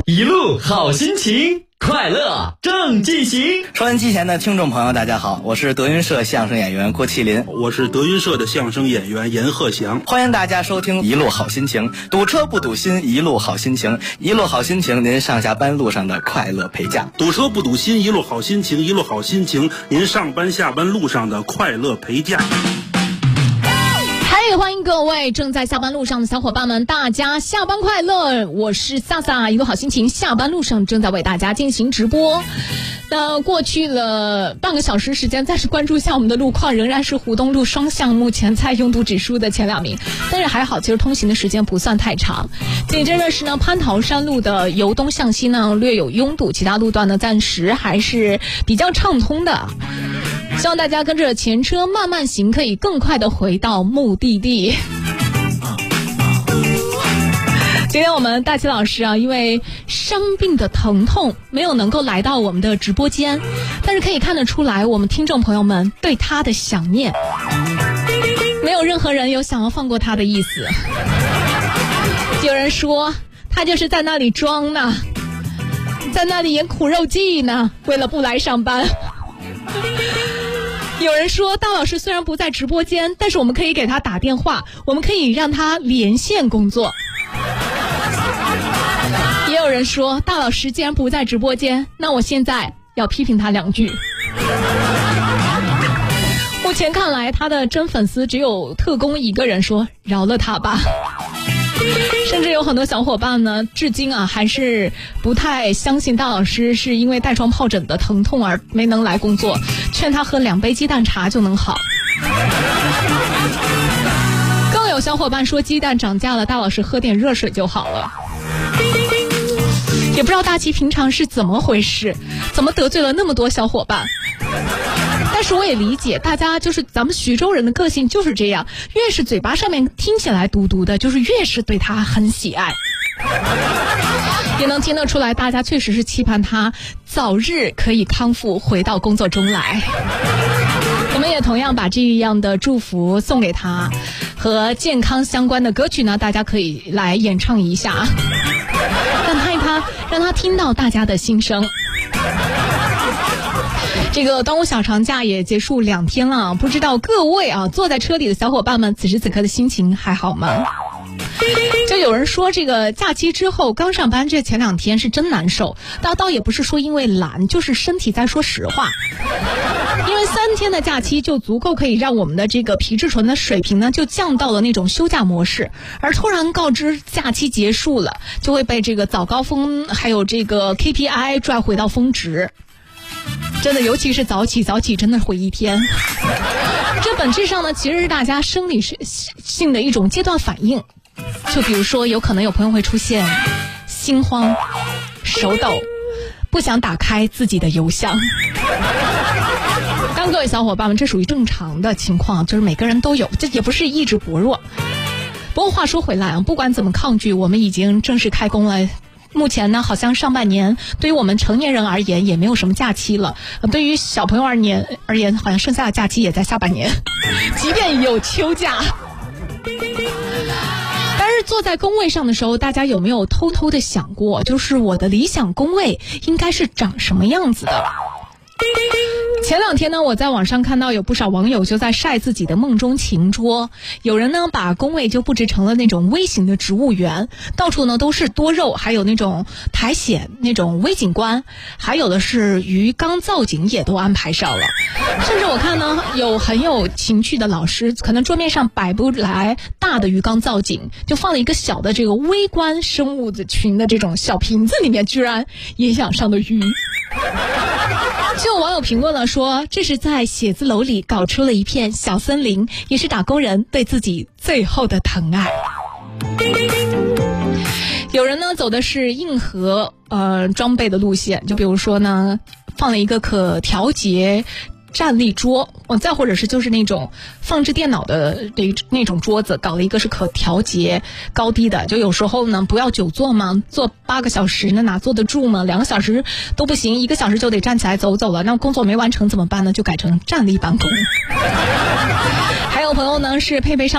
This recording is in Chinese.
一路好心情，快乐正进行。 收音机前的听众朋友大家好，我是德云社相声演员郭麒麟， 我是德云社的相声演员严鹤翔。 欢迎大家收听一路好心情，堵车不堵心，一路好心情，一路好心情，您上下班路上的快乐陪驾。 堵车不堵心，一路好心情，一路好心情，您上班下班路上的快乐陪驾。 欢迎各位正在下班路上的小伙伴们，大家下班快乐！我是萨萨，一路好心情，下班路上正在为大家进行直播。那过去了半个小时时间，再次关注一下我们的路况，仍然是湖东路双向目前在拥堵指数的前2名，但是还好，其实通行的时间不算太长。紧接着是呢，蟠桃山路的由东向西呢略有拥堵，其他路段呢暂时还是比较畅通的。希望大家跟着前车慢慢行，可以更快的回到目的地。今天我们大齐老师啊，因为伤病的疼痛没有能够来到我们的直播间，但是可以看得出来我们听众朋友们对他的想念，没有任何人有想要放过他的意思。有人说他就是在那里装呢，在那里演苦肉计呢，为了不来上班。有人说大老师虽然不在直播间，但是我们可以给他打电话，我们可以让他连线工作。也有人说大老师既然不在直播间，那我现在要批评他2句。目前看来他的真粉丝只有特工1个人，说饶了他吧。甚至有很多小伙伴呢，至今啊还是不太相信大老师是因为带状疱疹的疼痛而没能来工作，劝他喝2杯鸡蛋茶就能好。更有小伙伴说鸡蛋涨价了，大老师喝点热水就好了。也不知道大齐平常是怎么回事，怎么得罪了那么多小伙伴。但是我也理解大家，就是咱们徐州人的个性就是这样，越是嘴巴上面听起来嘟嘟的，就是越是对他很喜爱。也能听得出来大家确实是期盼他早日可以康复回到工作中来。我们也同样把这样的祝福送给他，和健康相关的歌曲呢，大家可以来演唱一下，让他听到大家的心声。这个端午小长假也结束2天了，不知道各位啊坐在车里的小伙伴们此时此刻的心情还好吗？就有人说这个假期之后刚上班，这前2天是真难受，倒也不是说因为懒，就是身体在说实话。因为3天的假期就足够可以让我们的这个皮质醇的水平呢就降到了那种休假模式，而突然告知假期结束了，就会被这个早高峰还有这个 KPI 拽回到峰值。真的，尤其是早起真的毁1天。这本质上呢其实是大家生理性的一种阶段反应。就比如说有可能有朋友会出现心慌、手抖，不想打开自己的邮箱。当各位小伙伴们，这属于正常的情况，就是每个人都有，这也不是意志薄弱。不过话说回来啊，不管怎么抗拒，我们已经正式开工了。目前呢，好像上半年对于我们成年人而言也没有什么假期了，对于小朋友而言，好像剩下的假期也在下半年，即便有秋假。但是坐在工位上的时候，大家有没有偷偷的想过，就是我的理想工位应该是长什么样子的？前2天呢，我在网上看到有不少网友就在晒自己的梦中情桌，有人呢把工位就布置成了那种微型的植物园，到处呢都是多肉，还有那种苔藓那种微景观，还有的是鱼缸造景也都安排上了。甚至我看呢有很有情趣的老师，可能桌面上摆不来大的鱼缸造景，就放了一个小的这个微观生物群的这种小瓶子，里面居然也养上了鱼。就有网友评论了说，这是在写字楼里搞出了一片小森林，也是打工人对自己最后的疼爱。有人呢走的是硬核装备的路线，就比如说呢放了一个可调节站立桌，再或者是就是那种放置电脑的那种桌子，搞了一个是可调节高低的，就有时候呢不要久坐嘛，坐8个小时那哪坐得住嘛，2个小时都不行，1个小时就得站起来走了，那工作没完成怎么办呢？就改成站立办公。还有朋友呢是配备上